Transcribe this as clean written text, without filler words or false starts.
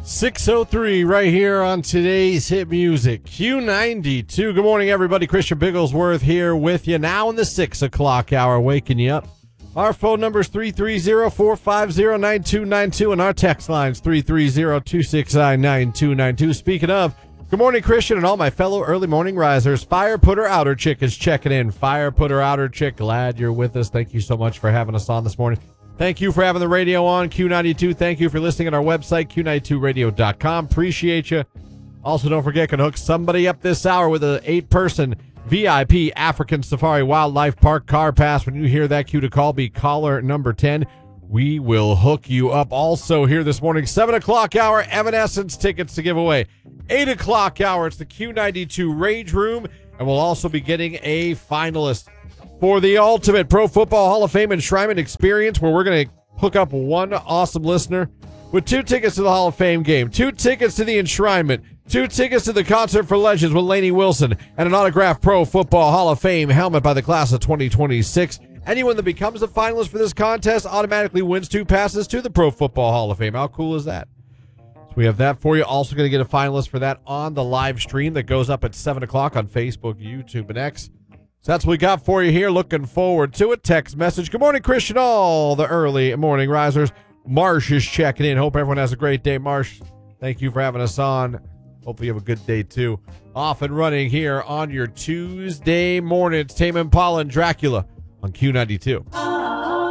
6:03 right here on today's hit music, Q92. Good morning, everybody. Christian Bigglesworth here with you now in the 6 o'clock hour, waking you up. Our phone number is 330-450-9292, and our text line is 330-269-9292. Speaking of, good morning, Christian, and all my fellow early morning risers. Fire Putter Outer Chick is checking in. Fire Putter Outer Chick, glad you're with us. Thank you so much for having us on this morning. Thank you for having the radio on, Q92. Thank you for listening on our website, Q92radio.com. Appreciate you. Also, don't forget, can hook somebody up this hour with an 8-person VIP African Safari Wildlife Park car pass. When you hear that cue to call, be caller number 10. We will hook you up. Also here this morning, 7 o'clock hour, Evanescence tickets to give away. 8 o'clock hour, it's the Q92 Rage Room, and we'll also be getting a finalist for the Ultimate Pro Football Hall of Fame Enshrinement Experience, where we're going to hook up one awesome listener with 2 tickets to the Hall of Fame game, 2 tickets to the Enshrinement, 2 tickets to the Concert for Legends with Lainey Wilson, and an autographed Pro Football Hall of Fame helmet by the class of 2026. Anyone that becomes a finalist for this contest automatically wins 2 passes to the Pro Football Hall of Fame. How cool is that? So we have that for you. Also going to get a finalist for that on the live stream that goes up at 7 o'clock on Facebook, YouTube, and X. So that's what we got for you here. Looking forward to it. Text message. Good morning, Christian. All the early morning risers. Marsh is checking in. Hope everyone has a great day, Marsh. Thank you for having us on. Hopefully you have a good day, too. Off and running here on your Tuesday morning. It's Tame Impala and Dracula on Q92.